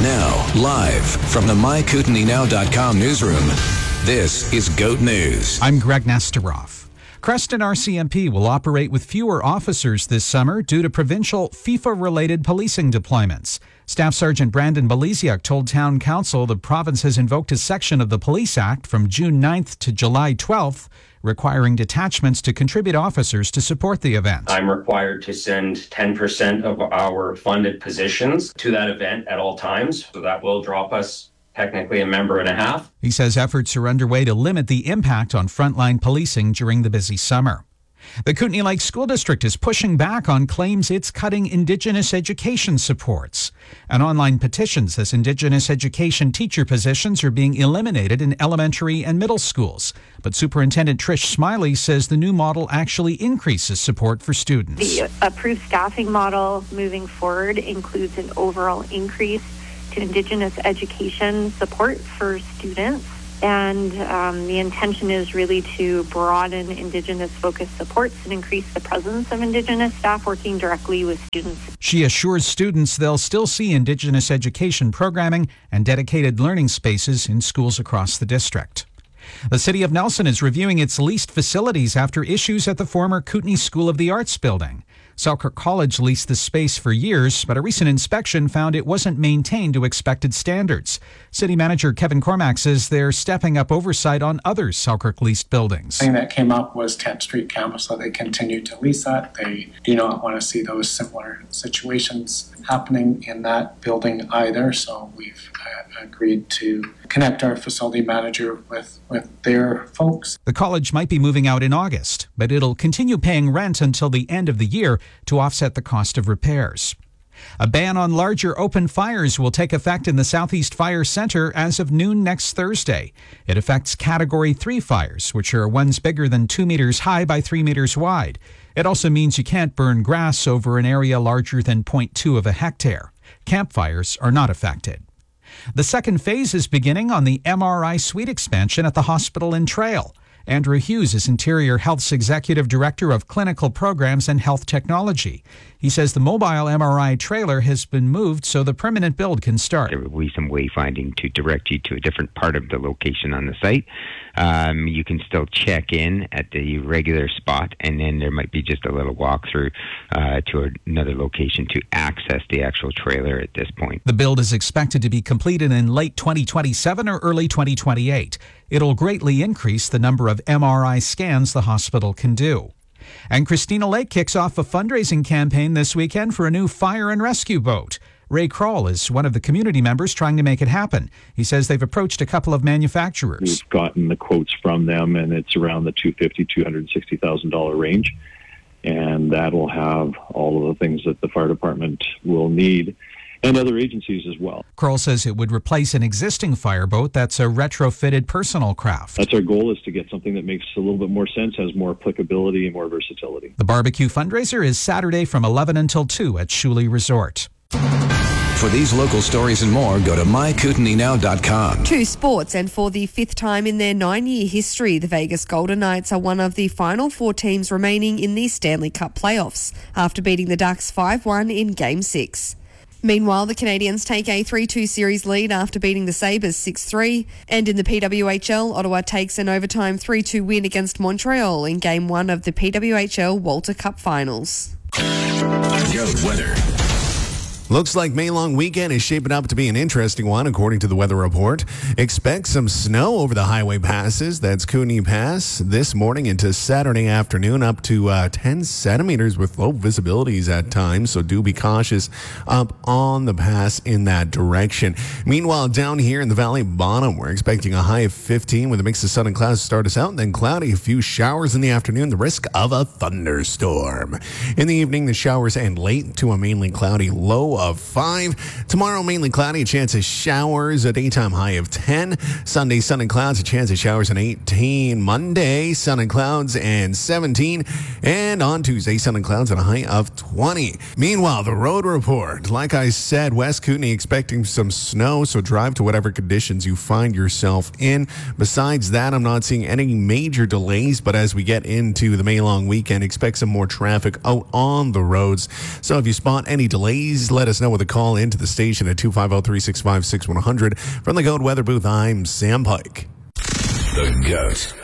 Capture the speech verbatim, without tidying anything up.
Now, live from the my kootenai now dot com newsroom, this is GOAT News. I'm Greg Nesteroff. Creston R C M P will operate with fewer officers this summer due to provincial FIFA-related policing deployments. Staff Sergeant Brandon Belisiak told Town Council the province has invoked a section of the Police Act from June ninth to July twelfth, requiring detachments to contribute officers to support the event. I'm required to send ten percent of our funded positions to that event at all times, so that will drop us technically a member and a half. He says efforts are underway to limit the impact on frontline policing during the busy summer. The Kootenay Lake School District is pushing back on claims it's cutting Indigenous education supports. An online petition says Indigenous education teacher positions are being eliminated in elementary and middle schools. But Superintendent Trish Smiley says the new model actually increases support for students. The approved staffing model moving forward includes an overall increase to Indigenous education support for students. And um, the intention is really to broaden Indigenous-focused supports and increase the presence of Indigenous staff working directly with students. She assures students they'll still see Indigenous education programming and dedicated learning spaces in schools across the district. The City of Nelson is reviewing its leased facilities after issues at the former Kootenay School of the Arts building. Selkirk College leased the space for years, but a recent inspection found it wasn't maintained to expected standards. City Manager Kevin Cormack says they're stepping up oversight on other Selkirk leased buildings. The thing that came up was tenth Street campus, so they continued to lease that. They do not want to see those similar situations happening in that building either, so we've uh, agreed to connect our facility manager with, with their folks. The college might be moving out in August, but it'll continue paying rent until the end of the year to offset the cost of repairs. A ban on larger open fires will take effect in the Southeast Fire Center as of noon next Thursday. It affects Category three fires, which are ones bigger than two meters high by three meters wide. It also means you can't burn grass over an area larger than zero point two of a hectare. Campfires are not affected. The second phase is beginning on the M R I suite expansion at the hospital in Trail. Andrew Hughes is Interior Health's Executive Director of Clinical Programs and Health Technology. He says the mobile M R I trailer has been moved so the permanent build can start. There will be some wayfinding to direct you to a different part of the location on the site. Um, you can still check in at the regular spot, and then there might be just a little walkthrough uh, to another location to access the actual trailer at this point. The build is expected to be completed in late twenty twenty-seven or early twenty twenty-eight. It'll greatly increase the number of M R I scans the hospital can do. And Christina Lake kicks off a fundraising campaign this weekend for a new fire and rescue boat. Ray Kroll is one of the community members trying to make it happen. He says they've approached a couple of manufacturers. We've gotten the quotes from them, and it's around the two hundred fifty thousand dollars, two hundred sixty thousand dollars range. And that'll have all of the things that the fire department will need, and other agencies as well. Kroll says it would replace an existing fireboat that's a retrofitted personal craft. That's our goal, is to get something that makes a little bit more sense, has more applicability and more versatility. The barbecue fundraiser is Saturday from eleven until two at Shuley Resort. For these local stories and more, go to my kootenai now dot com. To sports, and for the fifth time in their nine-year history, the Vegas Golden Knights are one of the final four teams remaining in the Stanley Cup playoffs after beating the Ducks five one in Game six. Meanwhile, the Canadians take a three two series lead after beating the Sabres six three. And in the P W H L, Ottawa takes an overtime three two win against Montreal in Game one of the P W H L Walter Cup Finals. GOAT weather. Looks like May long weekend is shaping up to be an interesting one, according to the weather report. Expect some snow over the highway passes. That's Kootenay Pass this morning into Saturday afternoon, up to uh, ten centimeters with low visibilities at times. So do be cautious up on the pass in that direction. Meanwhile, down here in the valley bottom, we're expecting a high of fifteen with a mix of sun and clouds to start us out, and then cloudy, a few showers in the afternoon, the risk of a thunderstorm. In the evening, the showers end late to a mainly cloudy low of five. Tomorrow, mainly cloudy, a chance of showers, a daytime high of ten. Sunday, sun and clouds, a chance of showers and eighteen. Monday, sun and clouds and seventeen. And on Tuesday, sun and clouds and a high of twenty. Meanwhile, the road report. Like I said, West Kootenay expecting some snow, so drive to whatever conditions you find yourself in. Besides that, I'm not seeing any major delays, but as we get into the May long weekend, expect some more traffic out on the roads. So if you spot any delays, let let us know with a call into the station at two five zero, three six five, six one zero zero. From the Goat Weather Booth, I'm Sam Pike. The GOAT.